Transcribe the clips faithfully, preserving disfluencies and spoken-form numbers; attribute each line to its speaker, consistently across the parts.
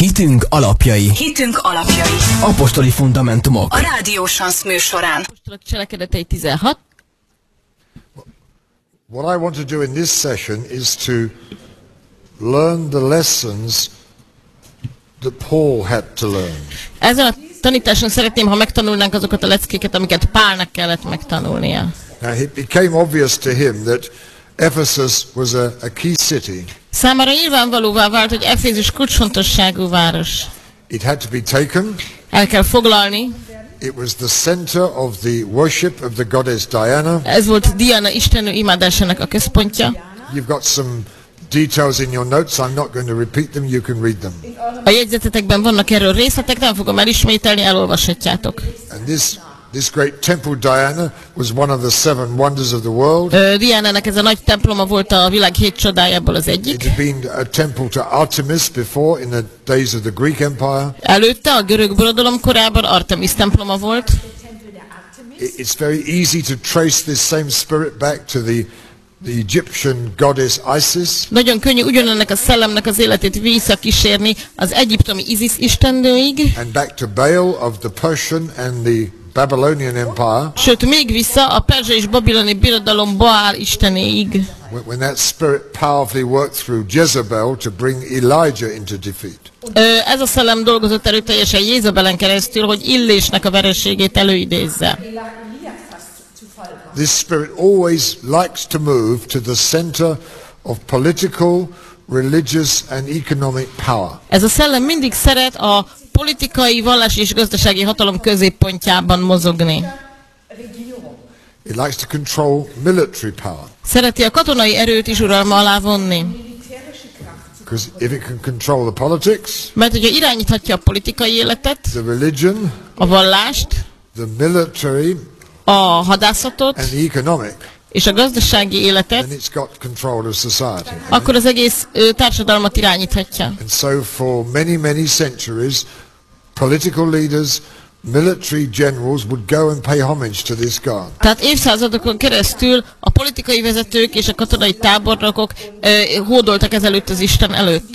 Speaker 1: Hitünk alapjai.
Speaker 2: Hitünk alapjai.
Speaker 1: Apostoli fundamentumok.
Speaker 2: A Rádió Sansz műsorán.
Speaker 3: Apostolok cselekedetei tizenhat.
Speaker 4: What I want to do in this session is to learn the lessons that Paul had to learn.
Speaker 3: Ezen a tanításon szeretném, ha megtanulnánk azokat a leckéket, amiket Pálnak kellett megtanulnia.
Speaker 4: Now it became obvious to him that Ephesus was a, a key city.
Speaker 3: Számára nyilvánvalóvá vált, hogy Efézus kulcsfontosságú város.
Speaker 4: It had to be taken.
Speaker 3: El kell foglalni.
Speaker 4: It was the center of the worship of the goddess Diana.
Speaker 3: Ez volt Diana istennő imádásának a központja.
Speaker 4: You've got some details in your notes. I'm not going to repeat them. You can read them.
Speaker 3: A jegyzetetekben vannak erről részletek, nem fogom elismételni, elolvashatjátok.
Speaker 4: And this this great temple Diana was one of the seven wonders of the world.
Speaker 3: Uh, Diánának ez a nagy temploma volt a világ hét csodájából az egyik.
Speaker 4: It had been a temple to Artemis before in the days of the Greek Empire.
Speaker 3: Előtte a görög birodalom korában Artemis temploma volt.
Speaker 4: It's very easy to trace this same spirit back to the the Egyptian goddess Isis.
Speaker 3: Nagyon könnyű ugyanennek a szellemnek az életét visszakísérni az egyiptomi Isis istennőig.
Speaker 4: And back to Baal of the Persian and the Babylonian Empire.
Speaker 3: Sőt, még vissza a perzsa és babiloni birodalom Baál istenéig.
Speaker 4: When that spirit powerfully worked through Jezebel to bring Elijah into defeat.
Speaker 3: Ez a szellem dolgozott erőteljesen Jézabelen keresztül, hogy Illésnek a vereségét előidézze.
Speaker 4: This spirit always likes to move to the center of political, religious and economic power.
Speaker 3: Ez a szellem mindig szeret a politikai, vallási és gazdasági hatalom középpontjában mozogni.
Speaker 4: It likes to control military power.
Speaker 3: Szereti a katonai erőt is uralma alá vonni.
Speaker 4: Because if it can control the politics,
Speaker 3: mert hogyha irányíthatja a politikai életet,
Speaker 4: the religion,
Speaker 3: a vallást,
Speaker 4: the military,
Speaker 3: a hadászatot,
Speaker 4: and the economic,
Speaker 3: és a gazdasági életet,
Speaker 4: then it's got control of society.
Speaker 3: Akkor az egész ö, társadalmat irányíthatja.
Speaker 4: And so for many, many centuries, political leaders, military generals would go and pay homage to this god.
Speaker 3: Tehát évszázadokon keresztül a politikai vezetők és a katonai tábornokok ö, hódoltak ezelőtt az Isten előtt.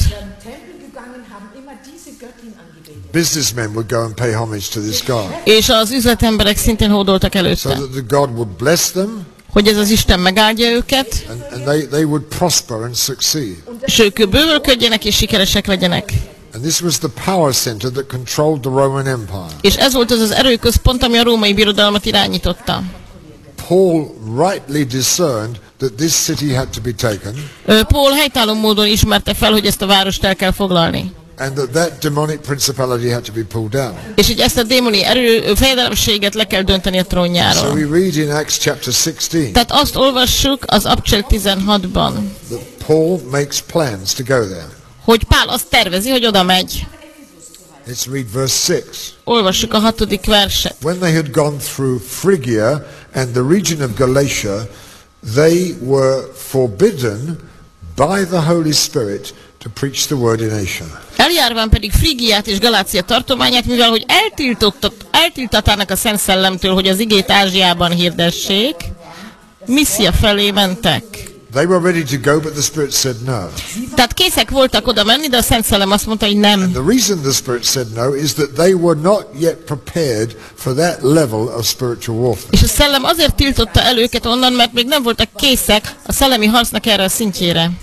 Speaker 4: Businessmen would go and pay homage to this god.
Speaker 3: És az üzletemberek szintén hódoltak előtte.
Speaker 4: So that the god would bless them.
Speaker 3: Hogy ez az Isten megáldja őket,
Speaker 4: and, and they, they would prosper and succeed.
Speaker 3: És ők bővölködjenek és sikeresek legyenek.
Speaker 4: And this was the power center that controlled the Roman Empire.
Speaker 3: És ez volt az az erőközpont, ami a római birodalmat irányította.
Speaker 4: Paul rightly discerned that this city had to be taken.
Speaker 3: Paul helytálló módon ismerte fel, hogy ezt a várost el kell foglalni.
Speaker 4: And that that demonic principality had to be pulled down.
Speaker 3: És hogy ezt a démoni erő fejedelemséget le kell dönteni a trónjáról.
Speaker 4: So we read in Acts chapter sixteen.
Speaker 3: Tehát azt olvassuk az Apostolok tizenhatban.
Speaker 4: That Paul makes plans to go there.
Speaker 3: Hogy Pál azt tervezi, hogy oda megy.
Speaker 4: Let's read verse six.
Speaker 3: Olvassuk a hatodik verset.
Speaker 4: When they had gone through Phrygia and the region of Galatia, they were forbidden by the Holy Spirit to preach the word in Asia.
Speaker 3: Eljárván pedig Frigiát és Galácia tartományát, mivel hogy eltiltatának a Szent Szellemtől, hogy az igét Ázsiában hirdessék, Missziá felé mentek.
Speaker 4: They were ready to go, but the Spirit said no.
Speaker 3: Tehát készek voltak oda menni, de a Szent Szellem azt mondta, hogy nem.
Speaker 4: And the reason the Spirit said no is that they were not yet prepared for that level of spiritual warfare.
Speaker 3: És a Szellem azért tiltotta el őket onnan, mert még nem voltak készek a szellemi harcnak erre a szintjére.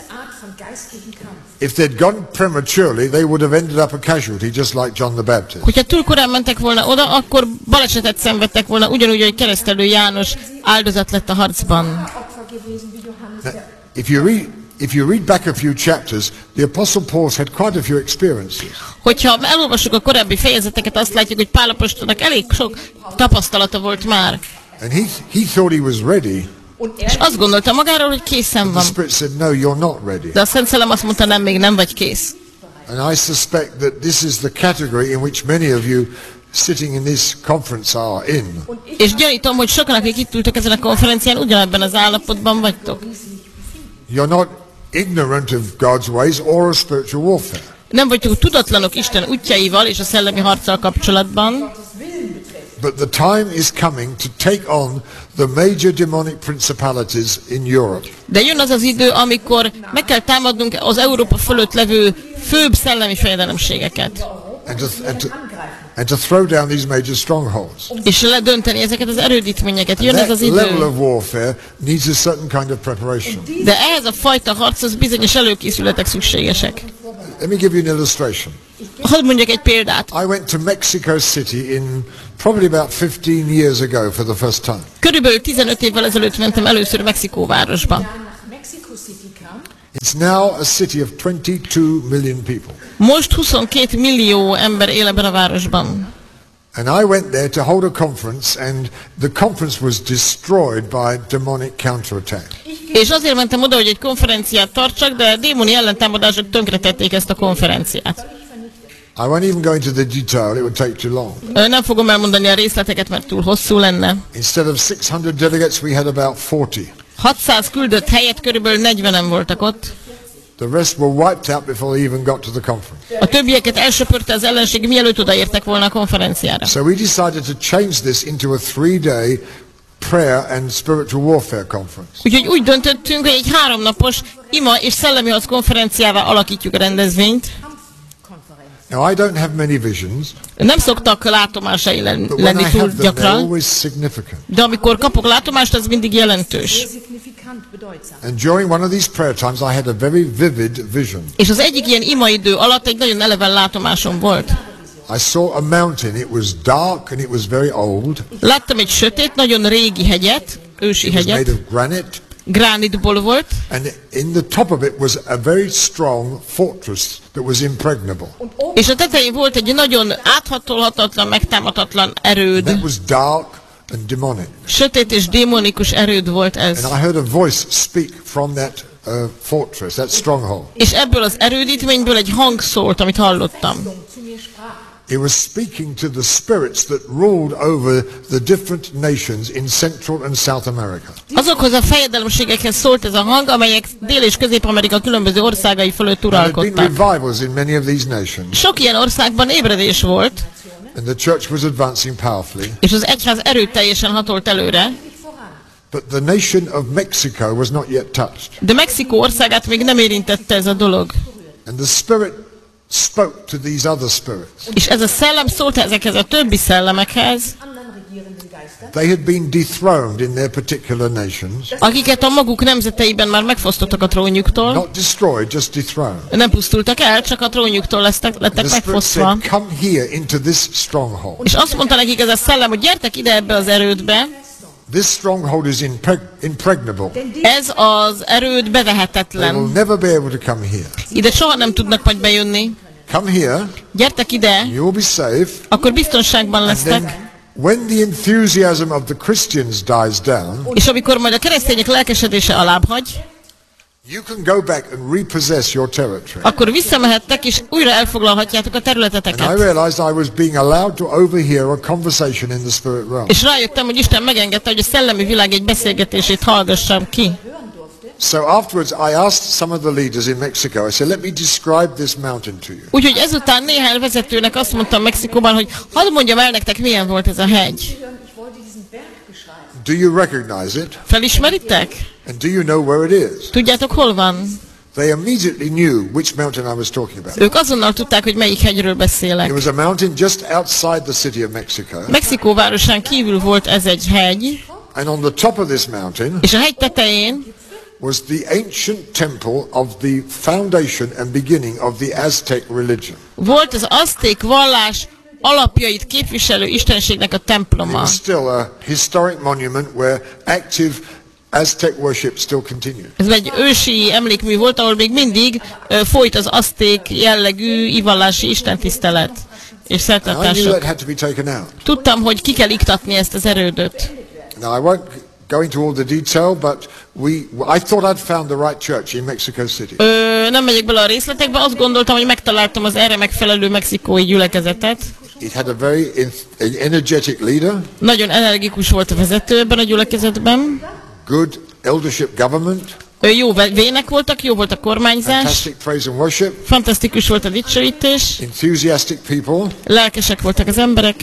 Speaker 4: If they'd gone prematurely, they would have ended up a casualty, just like John the Baptist.
Speaker 3: Hogyha túl korán mentek volna oda, akkor balesetet szenvedtek volna, ugyanúgy, hogy keresztelő János áldozat lett a harcban.
Speaker 4: Now, if you read if you read back a few chapters, the Apostle Paul's had quite a few experiences.
Speaker 3: Hogyha elolvassuk a korábbi fejezeteket, azt látjuk, hogy Pál apostolnak elég sok tapasztalata volt már.
Speaker 4: And he he thought he was ready.
Speaker 3: És azt gondolta magáról, hogy készen van.
Speaker 4: The Spirit said, no, you're not ready.
Speaker 3: De a Szent Szellem azt mondta, nem, még nem vagy kész.
Speaker 4: And I suspect that this is the category in which many of you sitting in this conference are in.
Speaker 3: És gyanítom, hogy sokan, akik itt ültek ezen a konferencián, ugyanebben az állapotban vagytok.
Speaker 4: You're not ignorant of God's ways or of spiritual warfare.
Speaker 3: Nem vagytok tudatlanok Isten útjaival és a szellemi harccal kapcsolatban.
Speaker 4: But the time is coming to take on the major demonic principalities in Europe.
Speaker 3: De jön az az idő, amikor meg kell támadnunk az Európa fölött levő főbb szellemi fejedelemségeket.
Speaker 4: And to, and, to, and to throw down these major strongholds.
Speaker 3: És ledönteni ezeket az erődítményeket. Jön
Speaker 4: And
Speaker 3: ez az
Speaker 4: that
Speaker 3: idő.
Speaker 4: level of warfare needs a certain kind of preparation.
Speaker 3: De ehhez a fajta harchoz bizonyos előkészületek szükségesek.
Speaker 4: Let me give you an illustration.
Speaker 3: Hadd mondjak egy példát.
Speaker 4: I went to Mexico City in probably about fifteen years ago for the first time.
Speaker 3: Körülbelül tizenöt évvel ezelőtt mentem először Mexikó városba.
Speaker 4: It's now a city of twenty-two million people.
Speaker 3: Most huszonkét millió ember él ebben a városban.
Speaker 4: And I went there to hold a conference, and the conference was destroyed by demonic counterattack.
Speaker 3: És azért mentem oda, hogy egy konferenciát tartsak, de démoni ellentámadások tönkretették ezt a konferenciát.
Speaker 4: I won't even go into the detail, it would take too long.
Speaker 3: Nem fogom elmondani a részleteket, mert túl hosszú lenne.
Speaker 4: Instead of six hundred delegates, we had about forty.
Speaker 3: hatszáz küldött helyett körülbelül negyvenen voltak ott.
Speaker 4: The rest were wiped out before they even got to the conference.
Speaker 3: A többieket elsöpörte az ellenség, mielőtt odaértek volna a konferenciára.
Speaker 4: So we decided to change this into a three-day prayer and spiritual warfare conference.
Speaker 3: Úgyhogy úgy döntöttünk, hogy egy háromnapos ima és szellemi harc konferenciává alakítjuk a rendezvényt.
Speaker 4: Now I don't have many visions,
Speaker 3: Nem szoktak látomásai len-
Speaker 4: but when I
Speaker 3: lenni túl
Speaker 4: have them, they're
Speaker 3: gyakran,
Speaker 4: always significant.
Speaker 3: de amikor kapok látomást, az mindig jelentős.
Speaker 4: And during one of these prayer times, I had a very vivid vision.
Speaker 3: És az egyik ilyen imaidő alatt egy nagyon eleven látomásom volt.
Speaker 4: I saw a mountain. It was dark and it was very old.
Speaker 3: Láttam egy sötét, nagyon régi hegyet, ősi
Speaker 4: It was made
Speaker 3: hegyet,
Speaker 4: of granite.
Speaker 3: gránitból volt,
Speaker 4: And in the top of it was a very strong fortress that was impregnable.
Speaker 3: és a tetején volt egy nagyon áthatolhatatlan, megtámadhatatlan erőd.
Speaker 4: That was dark and demonic.
Speaker 3: Sötét és démonikus erőd volt ez.
Speaker 4: And I heard a voice speak from that uh, fortress, that stronghold.
Speaker 3: És ebből az erődítményből egy hang szólt, amit hallottam.
Speaker 4: It was speaking to the spirits that ruled over the different nations in Central and South America.
Speaker 3: Azokhoz a fejedelemségekhez szólt ez a hang, amelyek Dél- és Közép-Amerika különböző országai fölött
Speaker 4: There had been
Speaker 3: uralkodtak.
Speaker 4: revivals in many of these nations,
Speaker 3: Sok ilyen országban ébredés volt,
Speaker 4: and the church was advancing powerfully.
Speaker 3: és az egyház erőteljesen hatolt előre,
Speaker 4: But the nation of Mexico was not yet touched.
Speaker 3: de Mexikó országát még nem érintette ez a dolog.
Speaker 4: And the Spirit spoke to these other spirits.
Speaker 3: És ez a szellem szólt ezekhez a többi szellemekhez,
Speaker 4: They had been dethroned in their particular nations.
Speaker 3: akiket a maguk nemzeteiben már megfosztottak a trónjuktól.
Speaker 4: Not destroyed, just dethroned.
Speaker 3: Nem pusztultak el, csak a trónjuktól lettek,
Speaker 4: And
Speaker 3: lettek
Speaker 4: the Spirit
Speaker 3: megfosztva.
Speaker 4: said, come here into this stronghold.
Speaker 3: És azt mondta nekik ez a szellem, hogy gyertek ide ebbe az erődbe,
Speaker 4: This stronghold is impreg- impregnable.
Speaker 3: ez az erőd
Speaker 4: They will
Speaker 3: bevehetetlen.
Speaker 4: never be able to come here.
Speaker 3: Ide soha nem tudnak majd bejönni.
Speaker 4: Come here,
Speaker 3: Gyertek ide,
Speaker 4: you will be safe.
Speaker 3: akkor biztonságban
Speaker 4: And
Speaker 3: lesztek.
Speaker 4: then when the enthusiasm of the Christians dies down,
Speaker 3: És amikor majd a keresztények lelkesedése alábbhagy,
Speaker 4: you can go back and repossess your territory.
Speaker 3: akkor visszamehettek, és újra elfoglalhatjátok a
Speaker 4: And I
Speaker 3: területeteket.
Speaker 4: realized I was being allowed to overhear a conversation in the spirit realm.
Speaker 3: És rájöttem, hogy Isten megengedte, hogy a szellemi világ egy beszélgetését hallgassam ki.
Speaker 4: So afterwards I asked some of the leaders in Mexico, I said, let me describe this mountain to you.
Speaker 3: Úgyhogy ezután néhány vezetőnek azt mondtam Mexikóban, hogy hadd mondjam el nektek, milyen volt ez a hegy.
Speaker 4: Do you recognize it?
Speaker 3: Felismeritek?
Speaker 4: And do you know where it is?
Speaker 3: Tudjátok, hol van?
Speaker 4: They immediately knew which mountain I was talking about.
Speaker 3: Ők azonnal tudták, hogy melyik hegyről
Speaker 4: It
Speaker 3: beszélek.
Speaker 4: was a mountain just outside the city of Mexico.
Speaker 3: Mexikó városán kívül volt ez egy hegy,
Speaker 4: And on the top of this mountain
Speaker 3: és a hegy tetején
Speaker 4: was the ancient temple of the foundation and beginning of the Aztec religion.
Speaker 3: volt az azték vallás alapjait képviselő istenségnek a
Speaker 4: It
Speaker 3: temploma.
Speaker 4: was still a historic monument where active Aztec worship still continued.
Speaker 3: Ez egy ősi emlékmű volt, ahol még mindig ö, folyt az azték jellegű ivallási istentisztelet és
Speaker 4: And I knew
Speaker 3: szertartások.
Speaker 4: that had to be taken out.
Speaker 3: Tudtam, hogy ki kell iktatni ezt az erődöt.
Speaker 4: Now I won't go into all the detail, but we I thought I'd found the right church in Mexico City.
Speaker 3: Ö, nem megyek bele a részletekbe, azt gondoltam, hogy megtaláltam az erre megfelelő mexikói gyülekezetet.
Speaker 4: It had a very en- energetic leader,
Speaker 3: Nagyon energikus volt a vezető ebben a gyülekezetben.
Speaker 4: good eldership government,
Speaker 3: Ö, jó vének voltak, jó volt a kormányzás,
Speaker 4: fantastic praise and worship,
Speaker 3: fantasztikus volt a dicsőítés,
Speaker 4: enthusiastic people,
Speaker 3: lelkesek voltak az emberek,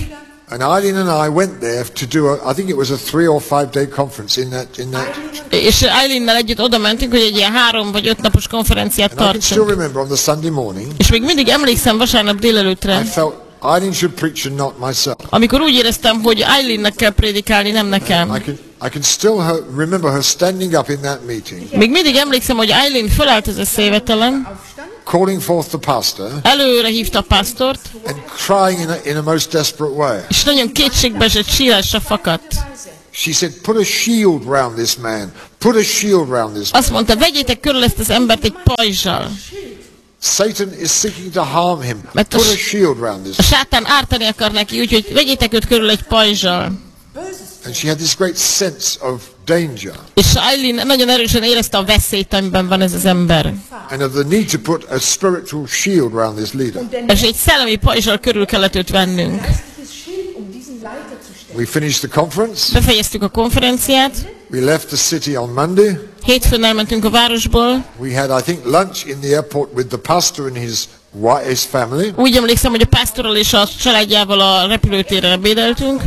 Speaker 4: And Eileen and I went there to do a, I think it was a three or five day conference in that, in that.
Speaker 3: És Eileennel együtt oda mentünk, hogy egy ilyen három vagy öt napos konferenciát
Speaker 4: And I can still
Speaker 3: tartsunk.
Speaker 4: remember on the Sunday morning,
Speaker 3: És még mindig emlékszem vasárnap délelőttre,
Speaker 4: I felt Eileen should preach and not myself.
Speaker 3: amikor úgy éreztem, hogy Eileennek kell prédikálni, nem
Speaker 4: I
Speaker 3: nekem.
Speaker 4: can, I can still her, remember her standing up in that meeting,
Speaker 3: Még mindig emlékszem, hogy Eileen fölállt az eszélyvetelen,
Speaker 4: calling forth the pastor
Speaker 3: előre hívta a pásztort,
Speaker 4: and crying in a, in a most desperate way.
Speaker 3: és nagyon kétségbeesett sírásra fakadt.
Speaker 4: She said, put a shield round this man. Put a shield round this man.
Speaker 3: Azt mondta, vegyétek körül ezt az embert egy pajzsal.
Speaker 4: Satan is seeking to harm him.
Speaker 3: Mert a
Speaker 4: Put a
Speaker 3: s-
Speaker 4: shield round this
Speaker 3: A
Speaker 4: man.
Speaker 3: sátán ártani akar neki, úgyhogy vegyétek őt körül egy pajzsal.
Speaker 4: And she had this great sense of danger
Speaker 3: És Eileen nagyon erősen érezte a veszélyt, amiben van ez az ember.
Speaker 4: and of the need to put a spiritual shield round this leader.
Speaker 3: És egy szellemi pajzsal körül kellett őt vennünk.
Speaker 4: We finished the conference.
Speaker 3: Befejeztük a konferenciát,
Speaker 4: We left the city on Monday.
Speaker 3: hétfőn elmentünk a városból.
Speaker 4: We had, I think, lunch in the airport with the pastor and his wife, his family.
Speaker 3: Úgy emlékszem, hogy a pásztorral és a családjával a repülőtéren ebédeltünk.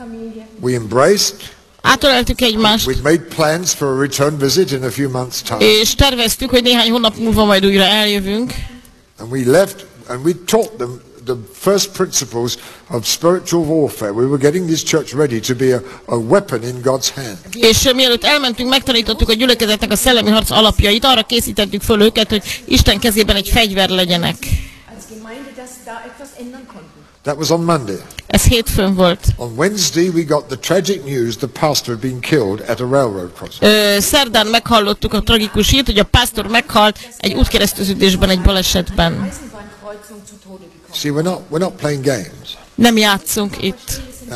Speaker 4: We embraced.
Speaker 3: Átöleltük egymást,
Speaker 4: We'd made plans for a return visit in a few months' time.
Speaker 3: és terveztük, hogy néhány hónap múlva majd újra eljövünk.
Speaker 4: And we left and we taught them the first principles of spiritual warfare. We were getting this church ready to be a, a weapon in God's hand.
Speaker 3: És uh, mielőtt elmentünk, megtanítottuk a gyülekezetnek a szellemi harc alapjait, arra készítettük föl őket, hogy Isten kezében egy fegyver legyenek.
Speaker 5: als Gemeinde, dass da etwas ändern konnten.
Speaker 4: That was on Monday.
Speaker 3: Ez hétfőn volt.
Speaker 4: On Wednesday we got the tragic news the pastor had been killed at a railroad crossing.
Speaker 3: Ö, szerdán meghallottuk a tragikus hírt, hogy a pásztor meghalt egy útkereszteződésben, egy balesetben.
Speaker 5: Eisenbahnkreuzung zu Tode gekommen.
Speaker 4: See, we're not, we're not playing games.
Speaker 3: Nem játszunk itt.
Speaker 4: Now,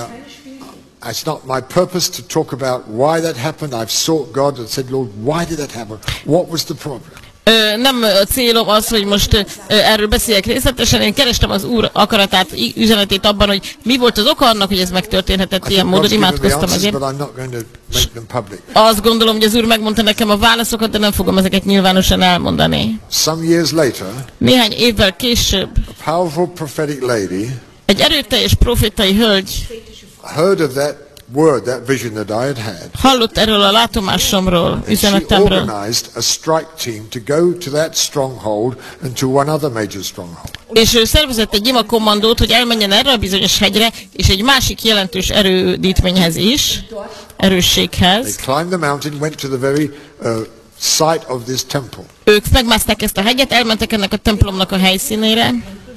Speaker 4: it's not my purpose to talk about why that happened. I've sought God and said, Lord, why did that happen? What was the problem?
Speaker 3: Ö, nem a célom az, hogy most ö, erről beszéljek részletesen. Én kerestem az Úr akaratát, í- üzenetét abban, hogy mi volt az oka annak, hogy ez megtörténhetett
Speaker 4: I
Speaker 3: ilyen
Speaker 4: think
Speaker 3: módon.
Speaker 4: God's given me the
Speaker 3: Imádkoztam
Speaker 4: answers,
Speaker 3: ezért.
Speaker 4: but I'm not going to make them public.
Speaker 3: Azt gondolom, hogy az Úr megmondta nekem a válaszokat, de nem fogom ezeket nyilvánosan elmondani.
Speaker 4: Some years later,
Speaker 3: Néhány évvel később
Speaker 4: a powerful prophetic lady
Speaker 3: egy erőteljes profétai hölgy
Speaker 4: heard of that word, that vision that I had had.
Speaker 3: hallott erről a látomásomról,
Speaker 4: And she
Speaker 3: üzenetemről,
Speaker 4: organized a strike team to go to that stronghold and to one other major stronghold.
Speaker 3: és ő szervezett egy imakommandót, hogy elmenjen erre a bizonyos hegyre, és egy másik jelentős erődítményhez is,
Speaker 4: They
Speaker 3: erősséghez.
Speaker 4: climbed the mountain, went to the very uh, site of this temple,
Speaker 3: Ők megmászták ezt a hegyet, elmentek ennek a templomnak a helyszínére,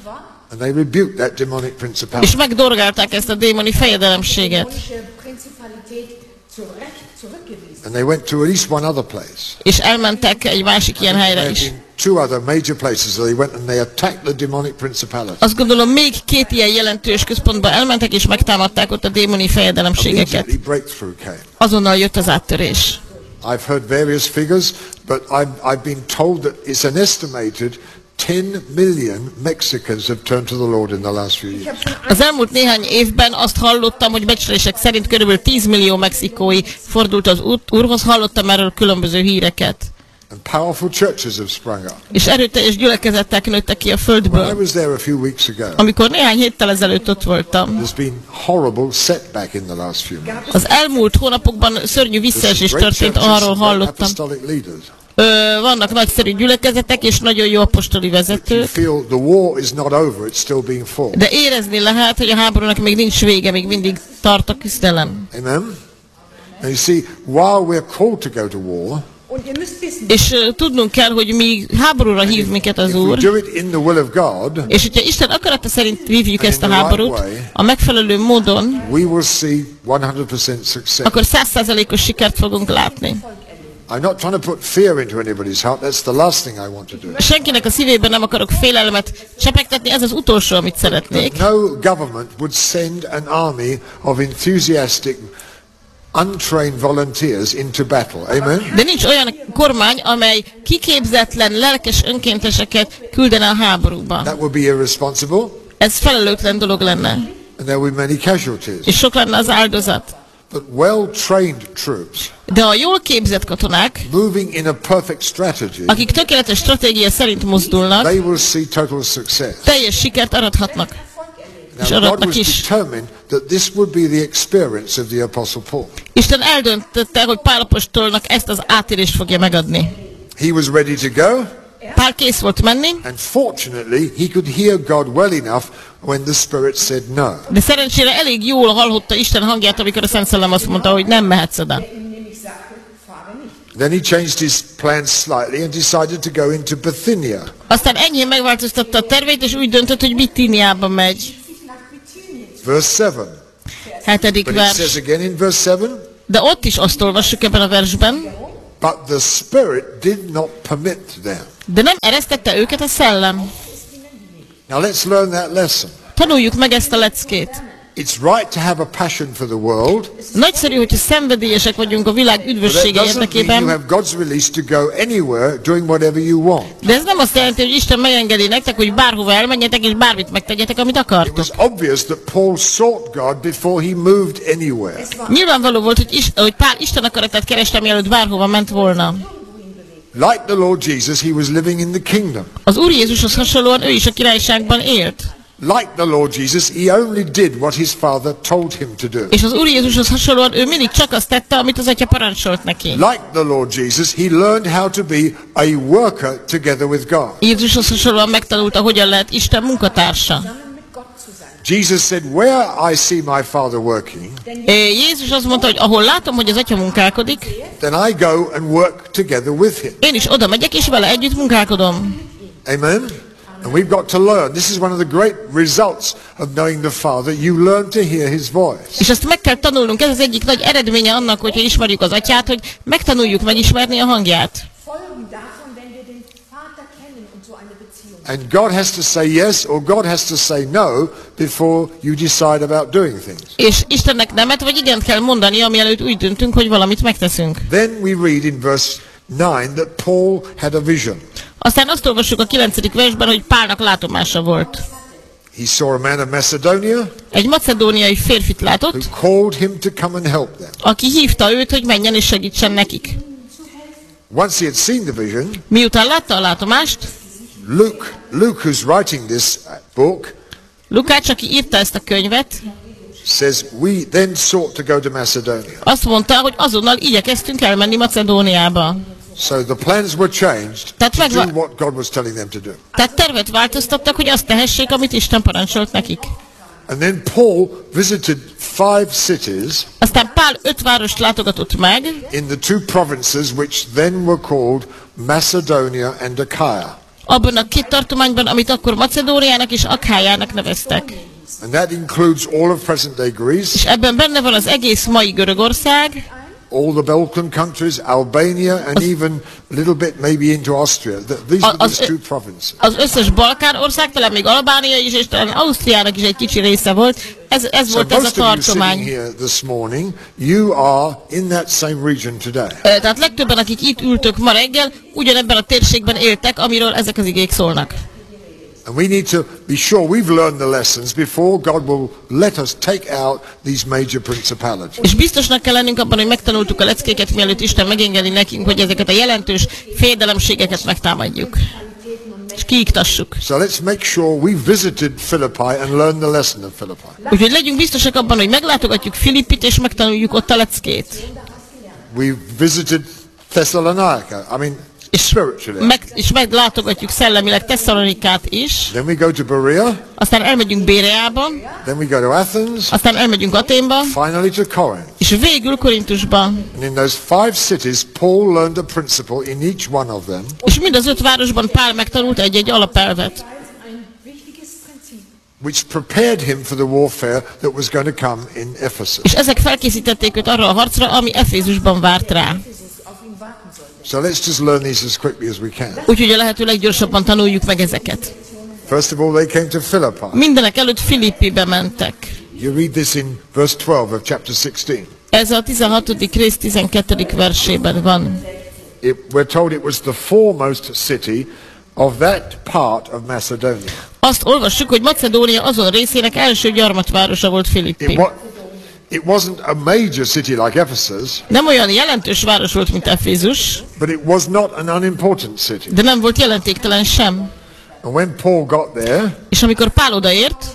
Speaker 4: and they rebuked that demonic
Speaker 3: és
Speaker 4: principality.
Speaker 3: megdorgálták ezt a démoni fejedelemséget.
Speaker 5: Dämonische Prinzipalität zurecht zurückgewiesen.
Speaker 4: And they went to at least one other place.
Speaker 3: És elmentek egy másik ilyen
Speaker 4: There
Speaker 3: helyre
Speaker 4: had
Speaker 3: is.
Speaker 4: been two other major places. So they went and they attacked the demonic principality.
Speaker 3: Azt gondolom, még két ilyen jelentős központba elmentek, és megtámadták ott a démoni fejedelemségeket.
Speaker 4: Immediately breakthrough came.
Speaker 3: Azonnal jött az áttörés.
Speaker 4: I've heard various figures, but I've, I've been told that it's an estimated ten million Mexicans have turned to the Lord in the last few years.
Speaker 3: Az elmúlt néhány évben azt hallottam, hogy becslések szerint körülbelül tíz millió mexikói fordult az út- Úrhoz, hallottam erről különböző híreket.
Speaker 4: And powerful churches have sprung up.
Speaker 3: És erőteljes gyülekezettek nőttek ki a
Speaker 4: When I
Speaker 3: földből.
Speaker 4: was there a few weeks ago,
Speaker 3: Amikor néhány héttel ezelőtt ott voltam,
Speaker 4: there's been horrible setback in the last few months.
Speaker 3: az elmúlt hónapokban szörnyű
Speaker 4: There's
Speaker 3: visszaesés
Speaker 4: some great
Speaker 3: történt,
Speaker 4: churches,
Speaker 3: arról
Speaker 4: some great
Speaker 3: hallottam.
Speaker 4: apostolic leaders.
Speaker 3: Ö, vannak nagyszerű gyülekezetek és nagyon jó apostoli
Speaker 4: But you
Speaker 3: vezetők,
Speaker 4: feel the war is not over, it's still being fought.
Speaker 3: de érezni lehet, hogy a háborúnak még nincs vége, még mindig tart a küzdelem.
Speaker 4: Amen? And you see, while we're called to go to war,
Speaker 5: Und ihr müsst wissen,
Speaker 3: És ö, tudnunk kell, hogy mi háborúra hív minket az
Speaker 4: if we
Speaker 3: Úr,
Speaker 4: do it in the will of God,
Speaker 3: és hogyha Isten akarata szerint vívjuk ezt a háborút, a megfelelő módon,
Speaker 4: we will see one hundred percent success.
Speaker 3: akkor száz százalékos sikert fogunk látni.
Speaker 4: I'm not trying to put fear into anybody's heart. That's the last thing I want to do.
Speaker 3: Senkinek a szívében nem akarok félelmet csepegtetni, ez az utolsó, amit szeretnék.
Speaker 4: No government would send an army of enthusiastic, untrained volunteers into battle. Amen?
Speaker 3: De nincs olyan kormány, amely kiképzetlen, lelkes önkénteseket küldene a háborúba.
Speaker 4: That would be irresponsible,
Speaker 3: Ez felelőtlen dolog lenne,
Speaker 4: and there would be many casualties.
Speaker 3: és sok lenne az áldozat.
Speaker 4: But well-trained troops,
Speaker 3: De a jól képzett katonák,
Speaker 4: moving in a perfect strategy,
Speaker 3: akik tökéletes stratégia szerint mozdulnak,
Speaker 4: they will see total success.
Speaker 3: teljes sikert arathatnak. és
Speaker 4: Now God
Speaker 3: aratnak
Speaker 4: was
Speaker 3: is.
Speaker 4: determined that this would be the experience of the Apostle Paul.
Speaker 3: Isten eldöntötte, hogy Pál apostolnak ezt az átérést fogja megadni.
Speaker 4: He was ready to go,
Speaker 3: Pál kész volt menni,
Speaker 4: and fortunately he could hear God well enough when the Spirit said no.
Speaker 3: de szerencsére elég jól hallhatta Isten hangját, amikor a Szent Szellem azt mondta, hogy nem mehetsz oda.
Speaker 5: ihm nämlich sagte, fahre nicht.
Speaker 4: Then he changed his plans slightly and decided to go into Bithynia.
Speaker 3: Aztán enyhén megváltoztatta a tervét, és úgy döntött, hogy Bithyniába megy.
Speaker 5: Sich nach Bithynien.
Speaker 4: Verse seven.
Speaker 3: Hetedik
Speaker 4: But it says
Speaker 3: vers.
Speaker 4: again in verse seven,
Speaker 3: De ott is azt olvassuk ebben a versben,
Speaker 4: but the Spirit did not permit them.
Speaker 3: de nem eresztette őket a szellem.
Speaker 4: Now let's learn that lesson.
Speaker 3: Tanuljuk meg ezt a leckét.
Speaker 4: It's right to have a passion for the world,
Speaker 3: Nagyszerű, hogyha szenvedélyesek vagyunk a világ
Speaker 4: but that
Speaker 3: üdvössége
Speaker 4: doesn't mean you
Speaker 3: érdekében,
Speaker 4: have God's release to go anywhere doing whatever you want.
Speaker 3: de ez nem azt jelenti, hogy Isten megengedi nektek, hogy bárhova elmenjetek, és bármit megtegyetek, amit
Speaker 4: It
Speaker 3: akartok.
Speaker 4: was obvious that Paul sought God before he moved anywhere.
Speaker 3: Nyilvánvaló volt, hogy, is, hogy Pál Isten akaratát kereste, mielőtt bárhova ment volna.
Speaker 4: Like the Lord Jesus, he was living in the kingdom.
Speaker 3: Az Úr Jézushoz hasonlóan ő is a királyságban élt.
Speaker 4: Like the Lord Jesus, he only did what his Father told him to do.
Speaker 3: És az Úr Jézushoz hasonlóan ő mindig csak azt tette, amit az Atya parancsolt neki.
Speaker 4: Like the Lord Jesus, he learned how to be a worker together with God.
Speaker 3: Jézushoz hasonlóan megtanulta, hogyan lehet Isten munkatársa.
Speaker 5: Zusammen mit Gott zu sein.
Speaker 4: Jesus said, where I see my Father working,
Speaker 3: É, Jézus azt mondta, hogy ahol látom, hogy az Atya munkálkodik,
Speaker 4: then I go and work together with him.
Speaker 3: én is oda megyek, és vele együtt munkálkodom.
Speaker 4: Amen? And we've got to learn. This is one of the great results of knowing the Father. You learn to hear his voice.
Speaker 3: És ezt meg kell tanulnunk, ez az egyik nagy eredménye annak, hogyha ismerjük az Atyát, hogy megtanuljuk megismerni a hangját.
Speaker 5: Folgen davon, wenn wir den Vater kennen und so eine Beziehung.
Speaker 4: And God has to say yes or God has to say no before you decide about doing things.
Speaker 3: És Istennek nemet vagy igent kell mondani, mielőtt úgy döntünk, hogy valamit megteszünk.
Speaker 4: Then we read in verse nine that Paul had a vision.
Speaker 3: Aztán azt olvassuk a kilencedik versben, hogy Pálnak látomása volt.
Speaker 4: He saw a man of Macedonia
Speaker 3: Egy macedóniai férfit
Speaker 4: who
Speaker 3: látott,
Speaker 4: called him to come and help them.
Speaker 3: aki hívta őt, hogy menjen és segítsen nekik.
Speaker 4: Once he had seen the vision,
Speaker 3: Miután látta a látomást,
Speaker 4: Luke, Luke who's writing this book,
Speaker 3: Lukács, aki írta ezt a könyvet,
Speaker 4: says we then sought to go to Macedonia.
Speaker 3: azt mondta, hogy azonnal igyekeztünk elmenni Macedóniába.
Speaker 4: So the plans were changed
Speaker 3: Tehát
Speaker 4: to
Speaker 3: megva-
Speaker 4: do what God was telling them to do.
Speaker 3: Tehát tervet változtattak, hogy azt tehessék, amit Isten parancsolt nekik.
Speaker 4: And then Paul visited five cities
Speaker 3: Aztán Pál öt várost látogatott meg,
Speaker 4: in the two provinces which then were called Macedonia and Achaia.
Speaker 3: abban a két tartományban, amit akkor Macedóniának és Akhájának neveztek.
Speaker 4: And that includes all of present-day Greece,
Speaker 3: És ebben benne van az egész mai Görögország,
Speaker 4: all the Balkan countries, Albania, and even a little bit maybe into Austria. Th- These were
Speaker 3: Az-
Speaker 4: these two provinces.
Speaker 3: az összes Balkán ország, talán még Albánia is, és talán Ausztriának is egy kicsi része volt. Ez, ez
Speaker 4: So
Speaker 3: volt ez a
Speaker 4: most of you sitting
Speaker 3: tartomány.
Speaker 4: here this morning, you are in that same region today.
Speaker 3: Ö, Tehát legtöbben, akik itt ültök ma reggel, ugyanebben a térségben éltek, amiről ezek az igék szólnak.
Speaker 4: And we need to be sure we've learned the lessons before God will let us take out these major principalities.
Speaker 3: És biztosnak kell lennünk abban, hogy megtanultuk a leckéket, mielőtt Isten megengedi nekünk, hogy ezeket a jelentős féledelemségeket megtámadjuk. És kiiktassuk.
Speaker 4: So let's make sure we visited Philippi and learned the lesson of Philippi.
Speaker 3: Úgyhogy legyünk biztosak abban, hogy meglátogatjuk Filippit, és megtanuljuk ott a leckét.
Speaker 4: We visited Thessalonica, I mean
Speaker 3: És,
Speaker 4: spiritually.
Speaker 3: meg, és meglátogatjuk szellemileg Tesszalonikát is.
Speaker 4: Then we go to Berea,
Speaker 3: Aztán elmegyünk Béreába,
Speaker 4: then we go to Athens,
Speaker 3: aztán elmegyünk Aténba,
Speaker 4: finally to Corinth.
Speaker 3: és végül Korintusba.
Speaker 4: And in those five cities, Paul learned a principle in each one of them,
Speaker 3: És mind az öt városban Pál megtanult egy-egy alapelvet,
Speaker 5: Ein wichtiges Prinzip.
Speaker 4: which prepared him for the warfare that was going to come in Ephesus.
Speaker 3: és ezek felkészítették őt arra a harcra, ami Efézusban várt rá.
Speaker 5: Jesus auf ihn warten sollte.
Speaker 4: So let's just learn these as quickly as we can.
Speaker 3: Úgyhogy a lehető leggyorsabban tanuljuk meg ezeket.
Speaker 4: First of all, they came to Philippi.
Speaker 3: Mindenek előtt Filippibe mentek.
Speaker 4: You read this in verse twelve of chapter sixteen.
Speaker 3: Ez a tizenhatodik rész tizenkettedik versében van.
Speaker 4: It, we're told it was the foremost city of that part of Macedonia.
Speaker 3: Azt olvassuk, hogy Macedónia azon részének első gyarmatvárosa volt
Speaker 4: It,
Speaker 3: Filippi.
Speaker 4: wa- it wasn't a major city like Ephesus,
Speaker 3: Nem olyan jelentős város volt, mint Efézus,
Speaker 4: but it was not an unimportant city.
Speaker 3: de nem volt jelentéktelen sem.
Speaker 4: And when Paul got there,
Speaker 3: És amikor Pál odaért,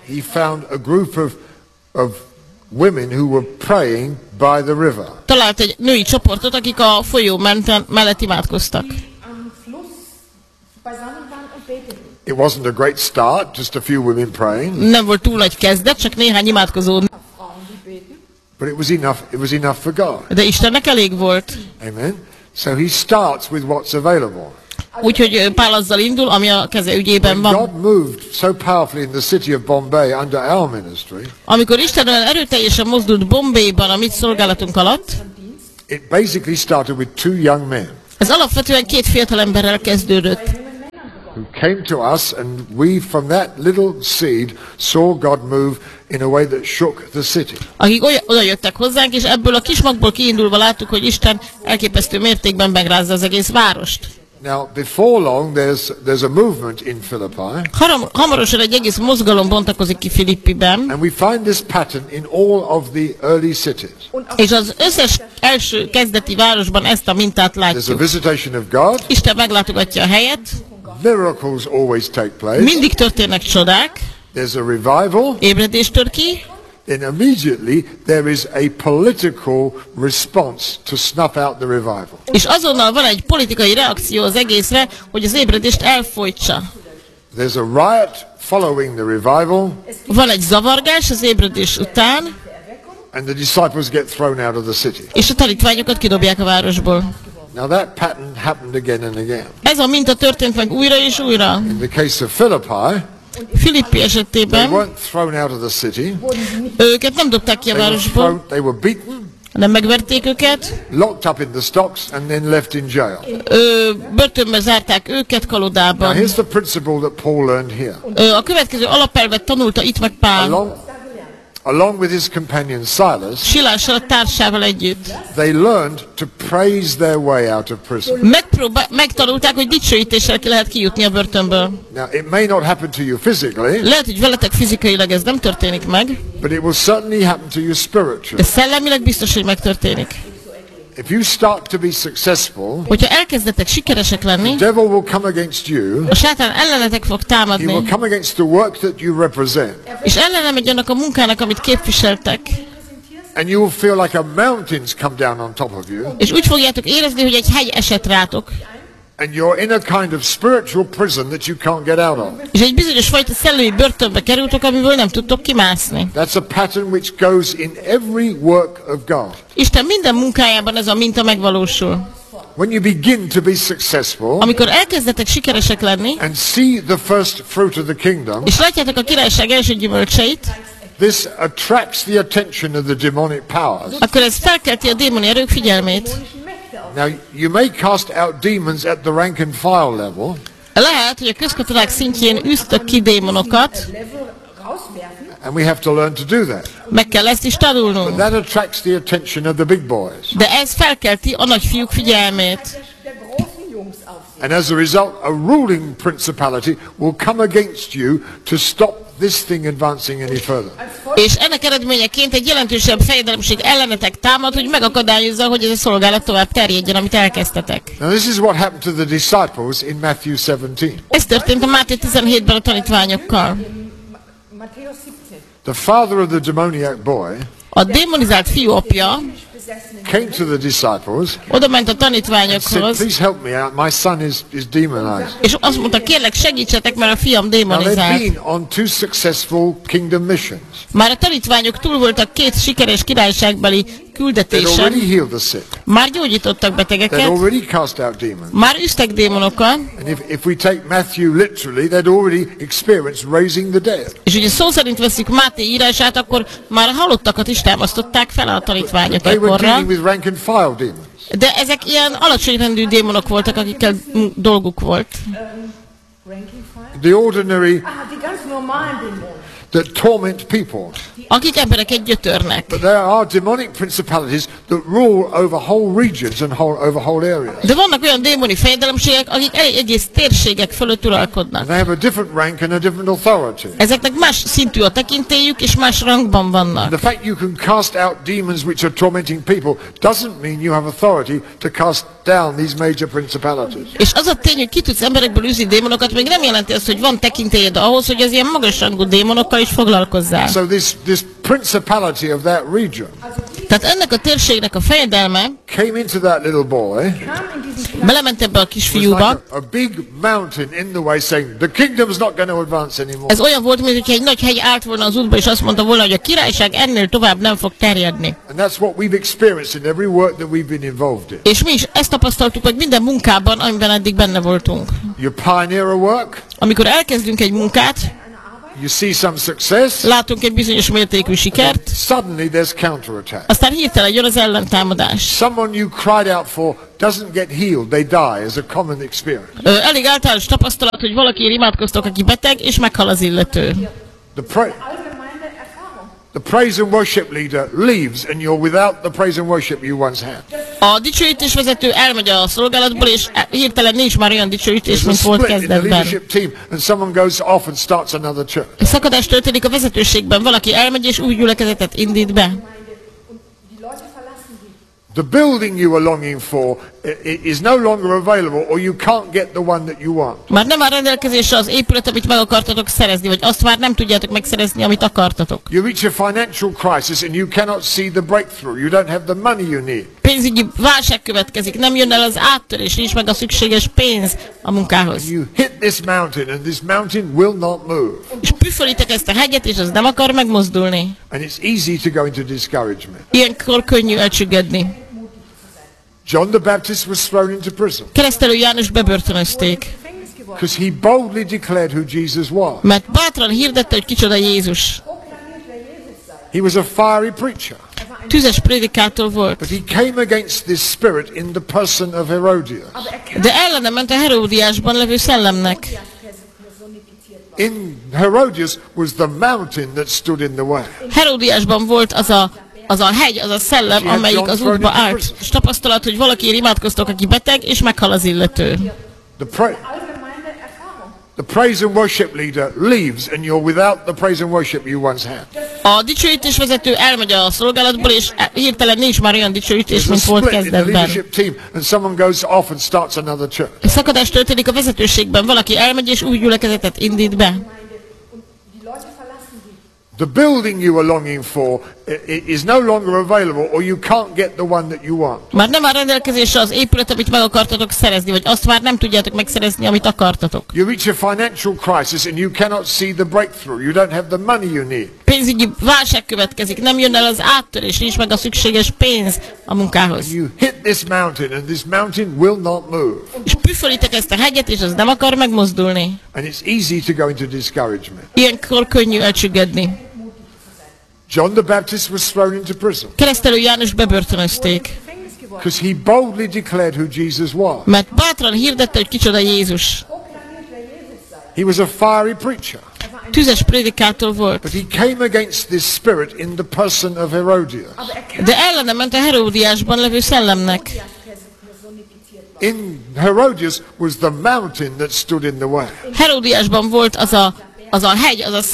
Speaker 4: he found a group of, of women who were praying by the river.
Speaker 3: Talált egy női csoportot, akik a folyó menten, mellett imádkoztak.
Speaker 5: Am Fluss beisammen waren und beteten.
Speaker 4: It wasn't a great start, just a few women praying,
Speaker 3: Nem volt túl nagy kezdet, csak néhány imádkozó,
Speaker 5: Frauen, die beten.
Speaker 4: but it was enough, it was enough for God.
Speaker 3: de Istennek elég volt.
Speaker 4: Amen. So he starts with what's available.
Speaker 3: Úgyhogy ö, Pál azzal indul, ami a keze ügyében
Speaker 4: When
Speaker 3: van.
Speaker 4: God moved so powerfully in the city of Bombay under our ministry,
Speaker 3: Amikor Isten olyan erőteljesen mozdult Bombayban a mi szolgálatunk alatt,
Speaker 4: it basically started with two young men
Speaker 3: ez alapvetően két fiatal emberrel kezdődött,
Speaker 4: who came to us, and we from that little seed saw God move in a way that shook the city.
Speaker 3: akik oly- oda jöttek hozzánk, és ebből a kis magból kiindulva láttuk, hogy Isten elképesztő mértékben megrázza az egész várost.
Speaker 4: Now, before long, there's there's a movement in Philippi,
Speaker 3: Haram, hamarosan egy egész mozgalom bontakozik ki Filippiben,
Speaker 4: and we find this pattern in all of the early cities.
Speaker 3: és az összes első kezdeti városban ezt a mintát
Speaker 4: There's a
Speaker 3: látjuk.
Speaker 4: visitation of God.
Speaker 3: Isten meglátogatja a helyet,
Speaker 4: Miracles always take place.
Speaker 3: mindig történnek csodák,
Speaker 4: There's a revival.
Speaker 3: ébredés tör ki,
Speaker 4: Then immediately there is a political response to snuff out the revival.
Speaker 3: és azonnal van egy politikai reakció az egészre, hogy az ébredést elfojtsa.
Speaker 4: There's a riot following the revival,
Speaker 3: Van egy zavargás az ébredés után,
Speaker 4: and the disciples get thrown out of the city.
Speaker 3: és a tanítványokat kidobják a városból.
Speaker 4: Now that pattern happened again and again.
Speaker 3: Ez a minta történt meg újra és újra.
Speaker 4: In the case of Philippi,
Speaker 3: Filippi
Speaker 4: they
Speaker 3: esetében
Speaker 4: weren't thrown out of the city.
Speaker 3: őket nem dobták ki a
Speaker 4: They were,
Speaker 3: városból,
Speaker 4: thrown, they were beaten,
Speaker 3: hanem megverték őket,
Speaker 4: locked up in the stocks, and then left in jail.
Speaker 3: ö, börtönbe zárták őket
Speaker 4: Now
Speaker 3: kalodában.
Speaker 4: here's the principle that Paul learned here.
Speaker 3: Ö, a következő alapelvet tanulta itt meg Pál.
Speaker 4: Along, along with his companion Silas,
Speaker 3: Silással a társával együtt.
Speaker 4: they learned to praise their way out of prison.
Speaker 3: Megpróbál, megtanulták, hogy dicsőítéssel ki lehet kijutni a börtönből.
Speaker 4: Now, it may not happen to you physically,
Speaker 3: Lehet, hogy veletek fizikailag ez nem történik meg,
Speaker 4: but it will certainly happen to you
Speaker 3: de
Speaker 4: spiritually.
Speaker 3: szellemileg biztos, hogy megtörténik.
Speaker 4: If you start to be successful,
Speaker 3: Hogyha elkezdetek sikeresek lenni,
Speaker 4: the devil will come against you.
Speaker 3: a sátán ellenetek fog
Speaker 4: He will
Speaker 3: támadni,
Speaker 4: come against the work that you represent.
Speaker 3: és ellene megy annak a munkának, amit képviseltek.
Speaker 4: And you will feel like a mountain's come down on top of you.
Speaker 3: És úgy fogjátok érezni, hogy egy hegy esett rátok,
Speaker 4: And you're in a kind of spiritual prison that you can't get out of.
Speaker 3: és egy bizonyos fajta szellemi börtönbe kerültek, amiből nem tudtok kimászni.
Speaker 4: That's a pattern which goes in every work of God.
Speaker 3: Isten minden munkájában ez a minta megvalósul.
Speaker 4: When you begin to be successful
Speaker 3: Amikor elkezdetek sikeresek lenni,
Speaker 4: and see the first fruit of the kingdom,
Speaker 3: és látjátok a királyság első gyümölcseit,
Speaker 4: this attracts the attention of the demonic powers.
Speaker 3: akkor ez felkelti a démoni erők figyelmét.
Speaker 4: Now, you may cast out demons at the rank and file level,
Speaker 3: Lehet, hogy a közkatonák szintjén üztök ki démonokat,
Speaker 5: Level rauswerfen.
Speaker 4: and we have to learn to do that.
Speaker 3: meg kell ezt is tanulnunk.
Speaker 4: That attracts the attention of the big boys.
Speaker 3: De ez felkelti a nagyfiúk figyelmét.
Speaker 5: Der großen Jungs aufsehen.
Speaker 4: And as a result, a ruling principality will come against you to stop this thing advancing any further.
Speaker 3: És ennek eredményeként egy jelentősebb fejedelemség ellenetek támad, hogy megakadályozza, hogy ez a szolgálat tovább terjedjen, amit elkezdtetek.
Speaker 4: Now this is what happened to the disciples in Matthew seventeen.
Speaker 3: Ez történt a Máté tizenhétben a tanítványokkal.
Speaker 5: Matthäus siebzehn.
Speaker 4: The father of the demoniac boy
Speaker 3: A démonizált fiú apja
Speaker 4: came to the disciples
Speaker 3: oda ment a
Speaker 4: and said,
Speaker 3: tanítványokhoz,
Speaker 4: please help me out. My son is, is demonized.
Speaker 3: és azt mondta, kérlek segítsetek, mert a fiam
Speaker 4: Now they've
Speaker 3: démonizált.
Speaker 4: been on two successful kingdom missions.
Speaker 3: Már a tanítványok túl voltak két sikeres királyságbeli
Speaker 4: They'd
Speaker 3: küldetésen,
Speaker 4: already healed the sick.
Speaker 3: már gyógyítottak
Speaker 4: They'd
Speaker 3: betegeket,
Speaker 4: already cast out demons.
Speaker 3: már üztek démonokat,
Speaker 4: And if, if we take Matthew literally, they'd already experienced raising the dead.
Speaker 3: és ugye szó szerint veszik Máté írását, akkor már a halottakat is támasztották fel a tanítványok
Speaker 4: They were
Speaker 3: ekkorra.
Speaker 4: dealing with rank and file demons.
Speaker 3: De ezek ilyen alacsony rendű démonok voltak, akikkel mm, dolguk volt.
Speaker 5: Ranking file.
Speaker 4: The ordinary
Speaker 5: Ah, die ganz normalen Dämonen.
Speaker 4: that torment people.
Speaker 3: Akik embereket gyötörnek.
Speaker 4: But there are demonic principalities that rule over whole regions and whole, over whole areas.
Speaker 3: De vannak olyan démoni fejedelemségek, akik egy egész térségek fölött uralkodnak.
Speaker 4: And they have a different rank and a different authority.
Speaker 3: Ezeknek más szintű a tekintélyük, és más rangban vannak.
Speaker 4: The fact you can cast out demons which are tormenting people doesn't mean you have authority to cast down these major principalities.
Speaker 3: És az a tény, hogy ki tudsz emberekből űzni démonokat, még nem jelenti azt, hogy van tekintélyed ahhoz, hogy az ilyen magasrangú démonokkal dolgokkal is foglalkozzál.
Speaker 4: So this, this principality of that region
Speaker 3: Tehát ennek a térségnek a fejedelme
Speaker 4: came into that little boy.
Speaker 3: belement ebbe a
Speaker 4: It was
Speaker 3: kisfiúba.
Speaker 4: like a, a big mountain in the way saying, the kingdom's not going to advance anymore.
Speaker 3: Ez olyan volt, mintha egy nagy hegy állt volna az útba, és azt mondta volna, hogy a királyság ennél tovább nem fog terjedni.
Speaker 4: And that's what we've experienced in every work that we've been involved in.
Speaker 3: És mi is ezt tapasztaltuk meg minden munkában, amiben eddig benne voltunk.
Speaker 4: You pioneer a work,
Speaker 3: Amikor elkezdünk egy munkát,
Speaker 4: you see some success,
Speaker 3: látunk egy bizonyos mértékű sikert,
Speaker 4: suddenly there's counterattack.
Speaker 3: aztán hirtelen jön az ellentámadás.
Speaker 4: Someone you cried out for doesn't get healed, they die, as a common experience.
Speaker 3: Ö, elég általános tapasztalat, hogy valakiért imádkoztok, aki beteg, és meghal az illető.
Speaker 4: The, pra- the praise and worship leader leaves and you're without the praise and worship you once had.
Speaker 3: A dicsőítésvezető elmegy a szolgálatból, és hirtelen nincs már olyan dicsőítés,
Speaker 4: There's a
Speaker 3: mint volt
Speaker 4: split in the
Speaker 3: kezdetben.
Speaker 4: leadership team and someone goes off and starts another church.
Speaker 3: Szakadás történik a vezetőségben, valaki elmegy, és új gyülekezetet indít be.
Speaker 4: The building you were longing for i- i- is no longer available or you can't get the one that you want.
Speaker 3: Már nem áll rendelkezésre az épület, amit meg akartatok szerezni, vagy azt már nem tudjátok megszerezni, amit akartatok.
Speaker 4: You reach a financial crisis and you cannot see the breakthrough. You don't have the money you need.
Speaker 3: Pénzügyi válság következik, nem jön el az áttörés, nincs meg a szükséges pénz a munkához.
Speaker 4: You hit this mountain and this mountain will not move.
Speaker 3: És püfölitek ezt a hegyet, és az nem akar megmozdulni.
Speaker 4: And it's easy to go into discouragement.
Speaker 3: Ilyenkor könnyű elcsüggedni.
Speaker 4: John the Baptist was thrown into prison
Speaker 3: Keresztelő János bebörtönözték,
Speaker 4: because he boldly declared who Jesus was.
Speaker 3: mert bátran hirdette, hogy kicsoda Jézus.
Speaker 4: He was a fiery preacher,
Speaker 3: Tüzes prédikátor volt,
Speaker 4: but he came against this spirit in the person of Herodias.
Speaker 3: de ellene ment a Heródiásban levő szellemnek.
Speaker 4: In Herodias was the mountain that stood in the way.
Speaker 3: Heródiásban volt az a, az a hegy, az a szellem, amelyik az útba állt. És tapasztalat, hogy valakiért imádkoztok, aki beteg, és meghal az illető.
Speaker 4: The, pra- the praise and worship leader leaves and you're without the praise and worship you once had.
Speaker 3: A dicsőítésvezető elmegy a szolgálatból, és hirtelen nincs már olyan dicsőítés,
Speaker 4: There's a
Speaker 3: mint volt
Speaker 4: split in the
Speaker 3: kezdetben.
Speaker 4: leadership team and someone goes off and starts another church.
Speaker 3: Szakadás történik a vezetőségben, valaki elmegy, és új gyülekezetet indít be.
Speaker 4: The building you were longing for i- i- is no longer available or you can't get the one that you want.
Speaker 3: Már nem áll rendelkezésre az épület, amit meg akartatok szerezni, vagy azt már nem tudjátok megszerezni, amit akartatok.
Speaker 4: You reach a financial crisis and you cannot see the breakthrough. You don't have the money you need.
Speaker 3: Pénzügyi válság következik, nem jön el az áttörés, nincs meg a szükséges pénz a munkához.
Speaker 4: You hit this mountain and this mountain will not move.
Speaker 3: És püfölitek ezt a hegyet, és az nem akar megmozdulni.
Speaker 4: And it's easy to go into discouragement.
Speaker 3: Ilyenkor könnyű elcsüggedni.
Speaker 4: John the Baptist was thrown into prison
Speaker 3: Keresztelő János bebörtönözték,
Speaker 4: because he boldly declared who Jesus was.
Speaker 3: mert bátran hirdette, hogy kicsoda Jézus.
Speaker 4: He was a fiery preacher,
Speaker 3: Tüzes prédikátor volt,
Speaker 4: but he came against this spirit in the person of Herodias.
Speaker 3: de ellene ment a Heródiásban levő szellemnek.
Speaker 4: In Herodias was the mountain that stood in the way.
Speaker 3: Heródiásban volt az a, az a hegy, az a